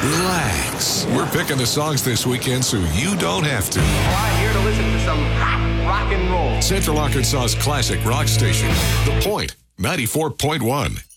Relax. We're picking the songs this weekend so you don't have to. Well, I'm here to listen to some rock and roll. Central Arkansas's classic rock station, The Point, 94.1.